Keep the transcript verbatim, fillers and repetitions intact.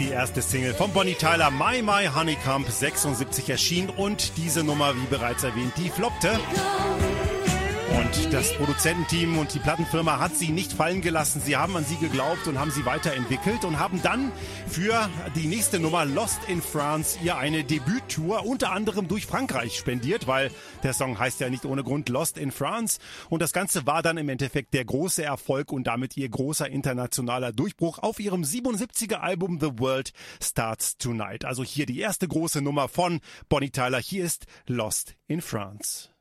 die erste Single von Bonnie Tyler, My My Honeycomb, sechsundsiebzig erschien und diese Nummer, wie bereits erwähnt, die floppte. Und das Produzententeam und die Plattenfirma hat sie nicht fallen gelassen. Sie haben an sie geglaubt und haben sie weiterentwickelt und haben dann für die nächste Nummer Lost in France ihr eine Debüttour unter anderem durch Frankreich spendiert, weil der Song heißt ja nicht ohne Grund Lost in France. Und das Ganze war dann im Endeffekt der große Erfolg und damit ihr großer internationaler Durchbruch auf ihrem siebenundsiebziger Album The World Starts Tonight. Also hier die erste große Nummer von Bonnie Tyler. Hier ist Lost in France.